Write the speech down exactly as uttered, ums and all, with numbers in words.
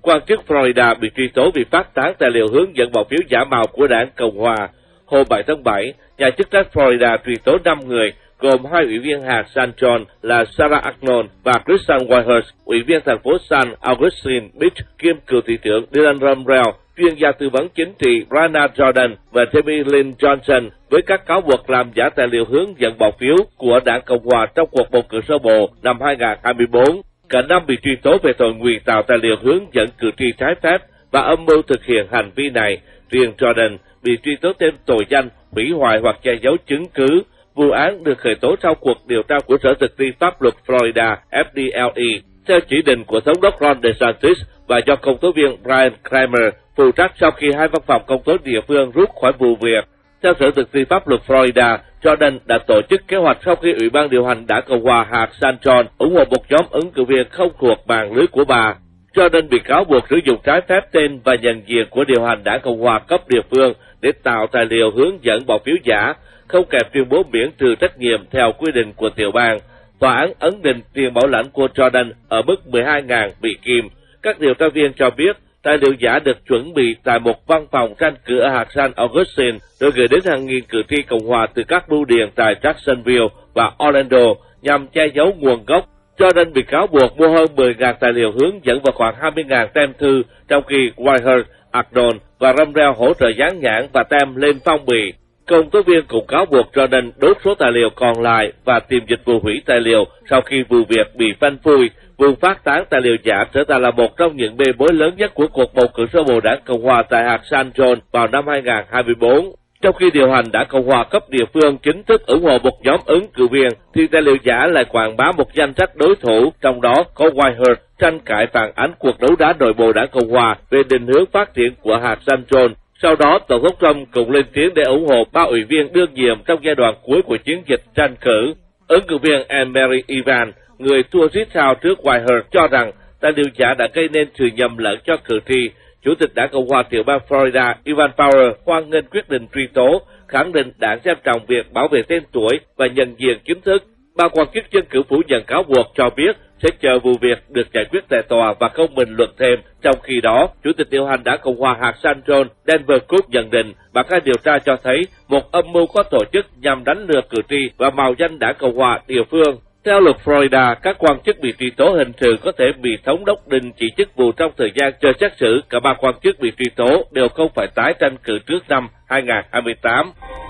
Quan chức Florida bị truy tố vì phát tán tài liệu hướng dẫn bỏ phiếu giả mạo của đảng Cộng hòa. Hôm bảy tháng bảy, nhà chức trách Florida truy tố năm người, gồm hai ủy viên hạt San John là Sarah Arnold và Kristen Whitehurst, ủy viên thành phố San Augustine Beach, kiêm cựu thị trưởng Dylan Rumrell, chuyên gia tư vấn chính trị Brianna Jordan và Tammy Lynn Johnson với các cáo buộc làm giả tài liệu hướng dẫn bỏ phiếu của đảng Cộng hòa trong cuộc bầu cử sơ bộ năm hai nghìn không trăm hai mươi bốn. Cả năm bị truy tố về tội ngụy tạo tài liệu hướng dẫn cử tri trái phép và âm mưu thực hiện hành vi này. Riêng Jordan bị truy tố thêm tội danh hủy hoại hoặc che giấu chứng cứ. Vụ án được khởi tố sau cuộc điều tra của Sở Thực thi Pháp luật Florida F D L E theo chỉ định của Thống đốc Ron DeSantis và do công tố viên Brian Kramer phụ trách sau khi hai văn phòng công tố địa phương rút khỏi vụ việc. Theo Sở Thực thi Pháp luật Florida, Jordan đã tổ chức kế hoạch sau khi Ủy ban điều hành đảng Cộng hòa hạt San John ủng hộ một nhóm ứng cử viên không thuộc mạng lưới của bà. Jordan bị cáo buộc sử dụng trái phép tên và nhận diện của điều hành đảng Cộng hòa cấp địa phương để tạo tài liệu hướng dẫn bỏ phiếu giả, không kèm tuyên bố miễn trừ trách nhiệm theo quy định của tiểu bang. Tòa án ấn định tiền bảo lãnh của Jordan ở mức mười hai nghìn Mỹ kim. Các điều tra viên cho biết tài liệu giả được chuẩn bị tại một văn phòng tranh cử ở hạt San Augustine rồi gửi đến hàng nghìn cử tri Cộng hòa từ các bưu điện tại Jacksonville và Orlando nhằm che giấu nguồn gốc. Jordan bị cáo buộc mua hơn mười nghìn tài liệu hướng dẫn và khoảng hai mươi nghìn tem thư, trong khi Whitehurst, Arnold và Rumrell hỗ trợ dán nhãn và tem lên phong bì. Công tố viên cũng cáo buộc Jordan đốt số tài liệu còn lại và tìm dịch vụ hủy tài liệu sau khi vụ việc bị phanh phui. Vụ phát tán tài liệu giả trở thành là một trong những bê bối lớn nhất của cuộc bầu cử sơ bộ đảng Cộng hòa tại hạt San John vào năm hai nghìn không trăm hai mươi bốn. Trong khi điều hành đảng Cộng hòa cấp địa phương chính thức ủng hộ một nhóm ứng cử viên, thì tài liệu giả lại quảng bá một danh sách đối thủ, trong đó có Whitehurst tranh cãi phản ánh cuộc đấu đá nội bộ đảng Cộng hòa về định hướng phát triển của hạt San John. Sau đó, Tổng thống Trump cũng lên tiếng để ủng hộ ba ủy viên đương nhiệm trong giai đoạn cuối của chiến dịch tranh cử. Ứng cử viên Anne-Marie Evans, người thua rít thao trước Whitehurst, cho rằng tài liệu giả đã gây nên sự nhầm lẫn cho cử tri. Chủ tịch đảng Cộng hòa tiểu bang Florida Evan Powers hoan nghênh quyết định truy tố, khẳng định đảng xem trọng việc bảo vệ tên tuổi và nhận diện chính thức. Ba quan chức dân cử phủ nhận cáo buộc cho biết sẽ chờ vụ việc được giải quyết tại tòa và không bình luận thêm. Trong khi đó, Chủ tịch điều hành đảng Cộng hòa hạt San John Denver Cook nhận định bản khai điều tra cho thấy một âm mưu có tổ chức nhằm đánh lừa cử tri và mạo danh đảng Cộng hòa địa phương. Theo luật Florida, các quan chức bị truy tố hình sự có thể bị thống đốc đình chỉ chức vụ trong thời gian chờ xét xử. Cả ba quan chức bị truy tố đều không phải tái tranh cử trước năm hai nghìn không trăm hai mươi tám.